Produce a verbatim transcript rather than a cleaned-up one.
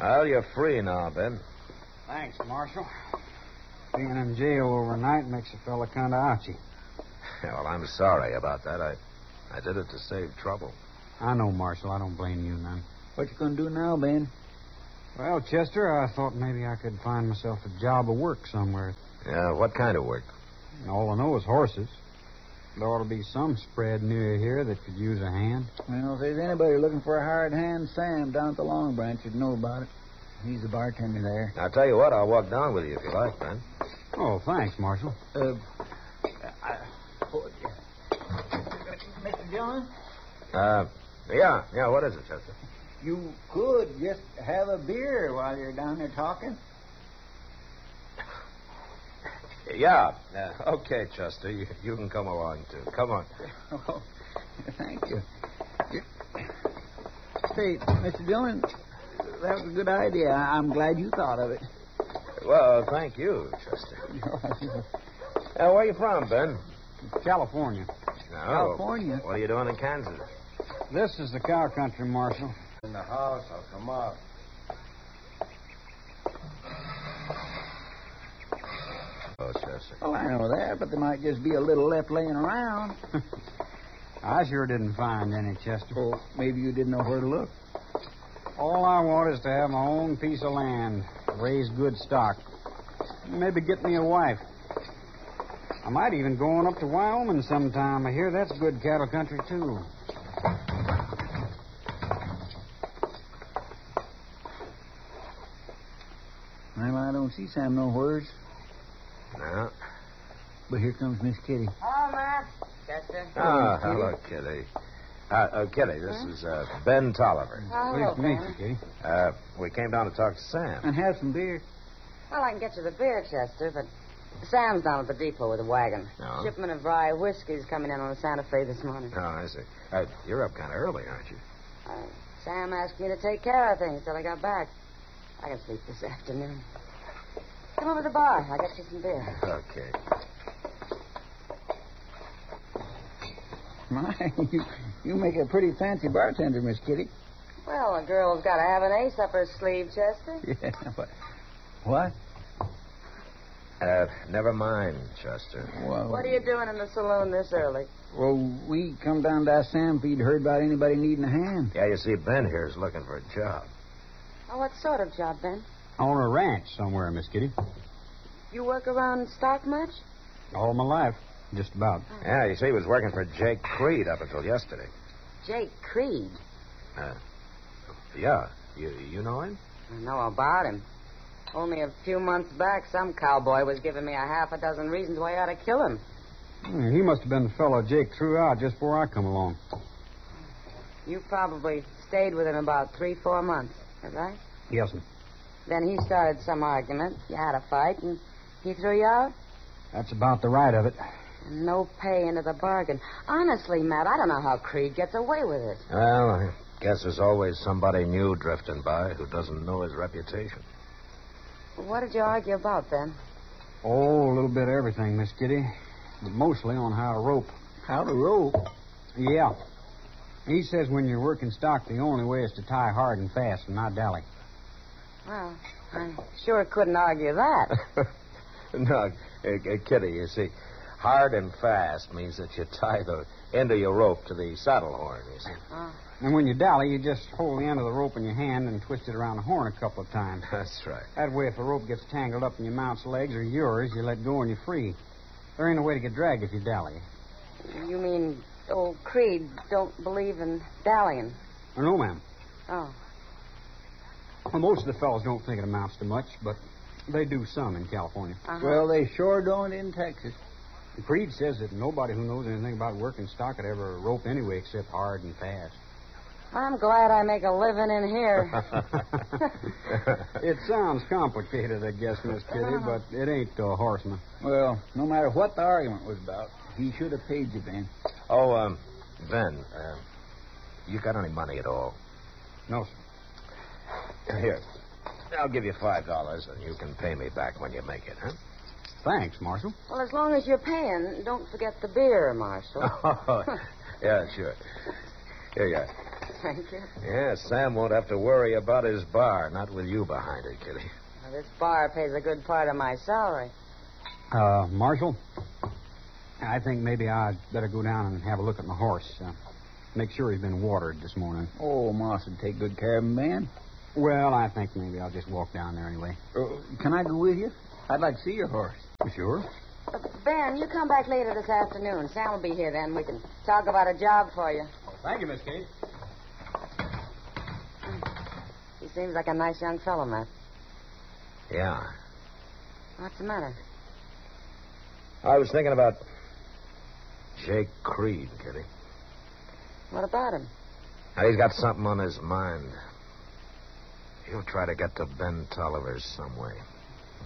Well, you're free now, Ben. Thanks, Marshal. Being in jail overnight makes a fella kind of ouchy. Yeah, well, I'm sorry about that. I I did it to save trouble. I know, Marshal. I don't blame you none. What you gonna do now, Ben? Well, Chester, I thought maybe I could find myself a job of work somewhere. Yeah, what kind of work? All I know is horses. There ought to be some spread near here that could use a hand. Well, if there's anybody looking for a hired hand, Sam down at the Long Branch would know about it. He's the bartender there. I'll tell you what, I'll walk down with you if you like, Ben. Oh, thanks, Marshal. Uh, I, oh, Mister Dillon? Uh, yeah, yeah, what is it, Chester? You could just have a beer while you're down there talking. Yeah, yeah. Okay, Chester, you, you can come along, too. Come on. Oh, thank you. Say, Mister Dillon, that was a good idea. I'm glad you thought of it. Well, thank you, Chester. uh, where are you from, Ben? California. No. California? What are you doing in Kansas? This is the cow country, Marshal. In the house, I'll come up. Oh, Chester. Well, I know that, but there might just be a little left laying around. I sure didn't find any, Chester. Well, maybe you didn't know where to look. All I want is to have my own piece of land, raise good stock, maybe get me a wife. I might even go on up to Wyoming sometime. I hear that's good cattle country, too. Well, I don't see Sam nowheres. No. But here comes Miss Kitty. Oh, Matt. Chester. Oh, hello, Kitty. Uh, uh, Kitty, this Huh? is uh, Ben Tolliver. Oh, Pleased to meet Ben. you, Kitty. Uh, we came down to talk to Sam. And have some beer. Well, I can get you the beer, Chester, but Sam's down at the depot with a wagon. No? Shipment of rye whiskey's coming in on the Santa Fe this morning. Oh, I see. Uh, you're up kind of early, aren't you? Uh, Sam asked me to take care of things till I got back. I can sleep this afternoon. Come over to the bar. I'll get you some beer. Okay. My, you, you make a pretty fancy bartender, Miss Kitty. Well, a girl's got to have an ace up her sleeve, Chester. Yeah, but... What? Uh, never mind, Chester. Well, What are you doing in the saloon this early? Well, we come down to ask Sam if he'd heard about anybody needing a hand. Yeah, you see, Ben here is looking for a job. Oh, what sort of job, Ben? On a ranch somewhere, Miss Kitty. You work around stock much? All my life, just about. Yeah, you see, he was working for Jake Creed up until yesterday. Jake Creed. Uh, yeah. You you know him? I know about him. Only a few months back, some cowboy was giving me a half a dozen reasons why I ought to kill him. Hmm, he must have been the fellow Jake threw out just before I come along. You probably stayed with him about three, four months. Is that right? Yes, sir. Then he started some argument. You had a fight, and he threw you out? That's about the right of it. And no pay into the bargain. Honestly, Matt, I don't know how Creed gets away with it. Well, I guess there's always somebody new drifting by who doesn't know his reputation. What did you argue about, then? Oh, a little bit of everything, Miss Kitty. But mostly on how to rope. How to rope? Yeah. He says when you're working stock, the only way is to tie hard and fast and not dally. Well, I sure couldn't argue that. No, uh, uh, Kitty, you see, hard and fast means that you tie the end of your rope to the saddle horn, you see. Oh. And when you dally, you just hold the end of the rope in your hand and twist it around the horn a couple of times. That's right. That way, if the rope gets tangled up in your mount's legs or yours, you let go and you're free. There ain't no way to get dragged if you dally. You mean old Creed don't believe in dallying? Oh, no, ma'am. Oh. Well, most of the fellows don't think it amounts to much, but they do some in California. Uh-huh. Well, they sure don't in Texas. Creed says that nobody who knows anything about working stock could ever rope anyway except hard and fast. I'm glad I make a living in here. It sounds complicated, I guess, Miss Kitty, but it ain't to a horseman. Well, no matter what the argument was about, he should have paid you, Ben. Oh, um, Ben, uh, you got any money at all? No, sir. Here. I'll give you five dollars, and you can pay me back when you make it, huh? Thanks, Marshal. Well, as long as you're paying, don't forget the beer, Marshal. Oh, yeah, sure. Here you are. thank you. Yeah, Sam won't have to worry about his bar, not with you behind it, Kitty. Well, this bar pays a good part of my salary. Uh, Marshal, I think maybe I'd better go down and have a look at my horse. Uh, make sure he's been watered this morning. Oh, Moss would take good care of him, man. Well, I think maybe I'll just walk down there anyway. Uh, can I go with you? I'd like to see your horse. Sure. Uh, Ben, you come back later this afternoon. Sam will be here then. We can talk about a job for you. Thank you, Miss Kate. He seems like a nice young fellow, Matt. Yeah. What's the matter? I was thinking about Jake Creed, Kitty. What about him? Now, he's got something on his mind. He'll try to get to Ben Tolliver's some way.